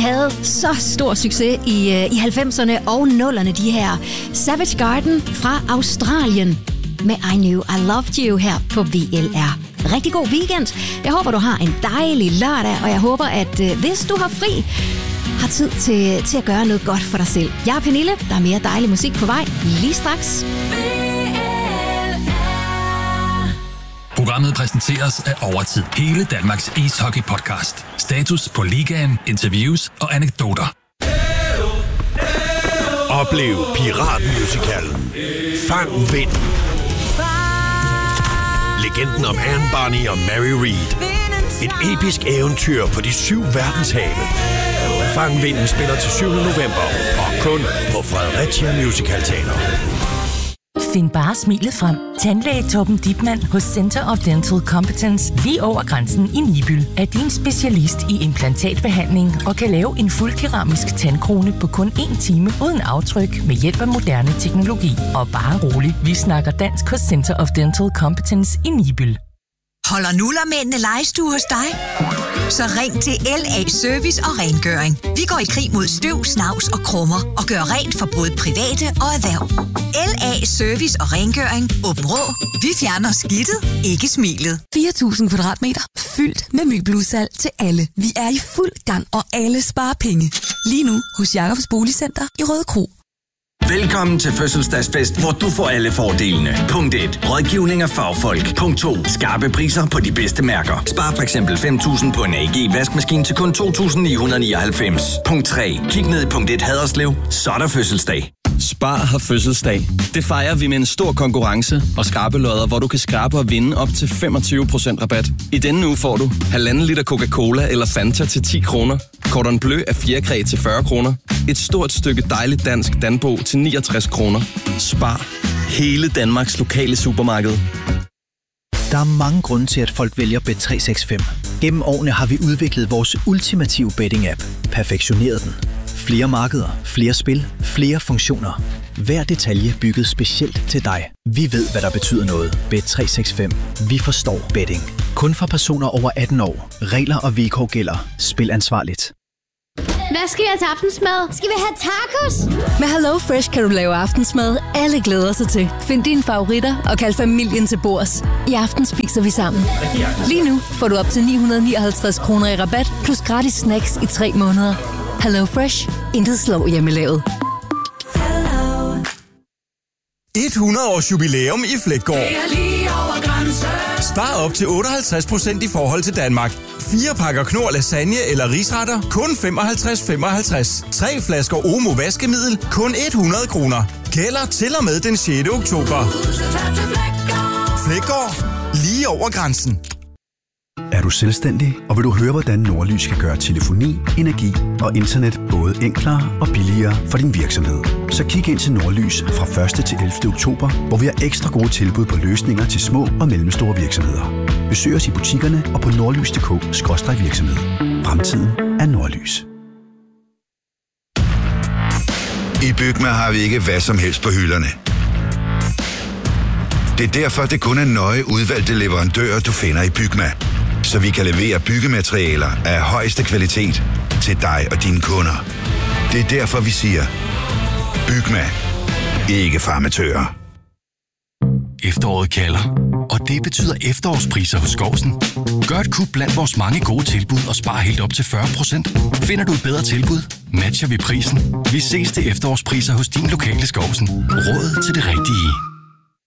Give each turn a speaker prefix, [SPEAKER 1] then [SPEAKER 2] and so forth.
[SPEAKER 1] havde så stor succes i 90'erne og 0'erne, de her Savage Garden fra Australien med I Knew I Loved You her på VLR. Rigtig god weekend. Jeg håber, du har en dejlig lørdag, og jeg håber, at hvis du har fri, har tid til at gøre noget godt for dig selv. Jeg er Pernille. Der er mere dejlig musik på vej lige straks.
[SPEAKER 2] Programmet præsenteres af Overtid. Hele Danmarks ishockey-podcast. Status på ligaen, interviews og anekdoter.
[SPEAKER 3] Oplev Piratmusicalen Fang Vind. Legenden om Anne Barney og Mary Read. Et episk eventyr på de 7 verdenshave. Fang Vinden spiller til 7. november og kun på Fredericia Musical Teater.
[SPEAKER 4] Find bare smilet frem. Tandlæge Torben Dibmann hos Center of Dental Competence lige over grænsen i Nibyl er din specialist i implantatbehandling og kan lave en fuld keramisk tandkrone på kun 1 time uden aftryk med hjælp af moderne teknologi. Og bare rolig, vi snakker dansk hos Center of Dental Competence i Nibyl.
[SPEAKER 5] Holder nullermændene legestue hos dig? Så ring til LA Service og Rengøring. Vi går i krig mod støv, snavs og krummer og gør rent for både private og erhverv. LA Service og Rengøring. Åben rå. Vi fjerner skidtet, ikke smilet.
[SPEAKER 6] 4.000 kvadratmeter fyldt med møbeludsalg til alle. Vi er i fuld gang, og alle sparer penge. Lige nu hos Jacobs Boligcenter i Røde Kro.
[SPEAKER 7] Velkommen til fødselsdagsfest, hvor du får alle fordelene. Punkt 1. Rådgivning af fagfolk. Punkt 2. Skarpe priser på de bedste mærker. Spar for eksempel 5.000 på en AEG vaskemaskine til kun 2.999. Punkt 3. Kig ned i punkt 1 Haderslev. Så er der fødselsdag.
[SPEAKER 8] Spar har fødselsdag. Det fejrer vi med en stor konkurrence og skrabelodder, hvor du kan skrabe og vinde op til 25% rabat. I denne uge får du 1,5 liter Coca-Cola eller Fanta til 10 kroner. Cordon Bleu af fjerkræ til 40 kroner. Et stort stykke dejligt dansk Danbo til 69 kroner. Spar. Hele Danmarks lokale supermarked.
[SPEAKER 9] Der er mange grunde til, at folk vælger Bet365. Gennem årene har vi udviklet vores ultimative betting-app. Perfektioneret den. Flere markeder, flere spil, flere funktioner. Hver detalje bygget specielt til dig. Vi ved, hvad der betyder noget. Bet365. Vi forstår betting. Kun for personer over 18 år. Regler og vilkår gælder. Spil ansvarligt.
[SPEAKER 10] Hvad skal vi have til aftensmad? Skal vi have tacos?
[SPEAKER 6] Med HelloFresh kan du lave aftensmad, alle glæder sig til. Find dine favoritter og kald familien til bords. I aften spiser vi sammen. Lige nu får du op til 959 kroner i rabat, plus gratis snacks i 3 måneder. HelloFresh. Intet slår hjemmelavet.
[SPEAKER 11] 100 års jubilæum i Fleggaard. Spar op til 58% i forhold til Danmark. 4 pakker Knorr lasagne eller risretter, kun 55,55. 3 flasker Omo vaskemiddel, kun 100 kroner. Gælder til og med den 6. oktober. Fleggaard. Lige over grænsen.
[SPEAKER 12] Er du selvstændig, og vil du høre, hvordan Nordlys kan gøre telefoni, energi og internet både enklere og billigere for din virksomhed? Så kig ind til Nordlys fra 1. til 11. oktober, hvor vi har ekstra gode tilbud på løsninger til små og mellemstore virksomheder. Besøg os i butikkerne og på nordlys.dk/virksomhed. Fremtiden er Nordlys.
[SPEAKER 13] I Bygma har vi ikke hvad som helst på hylderne. Det er derfor, det kun er nøje udvalgte leverandører, du finder i Bygma. Så vi kan levere byggematerialer af højeste kvalitet til dig og dine kunder. Det er derfor, vi siger, Bygma. Ikke farmatører.
[SPEAKER 2] Efteråret kalder, og det betyder efterårspriser hos Skovsen. Gør et kub blandt vores mange gode tilbud og spar helt op til 40%. Finder du et bedre tilbud, matcher vi prisen. Vi ses til efterårspriser hos din lokale Skovsen. Råd til det rigtige.